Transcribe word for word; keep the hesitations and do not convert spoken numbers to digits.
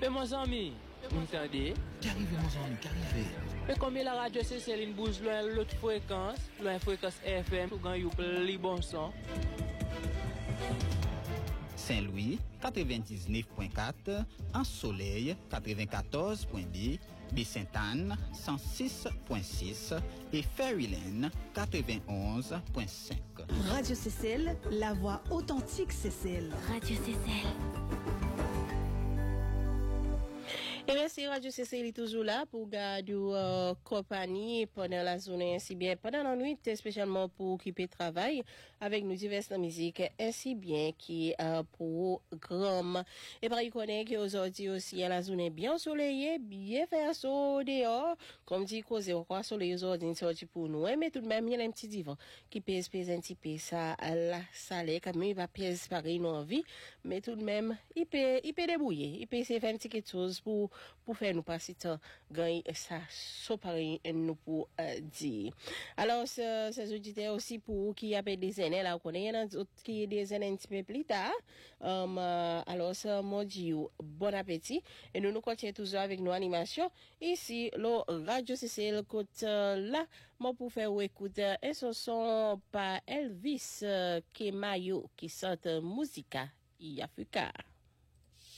Mais mon ami, vous m'entendez? Qu'arrive mon ami, qu'arrive? Mais comme la radio c'est Céline bouge loin l'autre fréquence, loin fréquence F M, pour gagner plus bon son. Saint-Louis quatre-vingt-dix-neuf virgule quatre, en Soleil quatre-vingt-quatorze virgule deux, Baie-Sainte-Anne cent six virgule six et Ferryland quatre-vingt-onze virgule cinq. Radio C C L, la voix authentique C C L. Radio C C L. Et merci Radio C C L est toujours là pour garder euh, compagnie pendant la journée ainsi bien pendant la nuit spécialement pour occuper travail avec nous diverses musiques ainsi bien qui euh, programme et par connaît que aujourd'hui aussi à la journée bien ensoleillée bien faire chaud dehors comme dit cause quoi soleil aujourd'hui sorti pour nous mais tout de même il y a un petit divan qui pèse pèse un petit peu ça la salée quand même il va pèse pareil non envie mais tout de même il peut il peut débrouiller il peut se faire un petit quelque chose pour pour faire nous passer temps gagner ça so pareil nous pour euh, dire alors ce, ces auditeurs aussi pour qui appellent des aînés là on connaît d'autres qui des aînés un petit peu plus tard um, euh, alors ça moi dit bon appétit et nous nous continuons toujours avec nos animations ici le Radio C C L côté euh, là moi pour faire écouter et ce sont par Elvis euh, Kemayo qui chante Musica y Africa.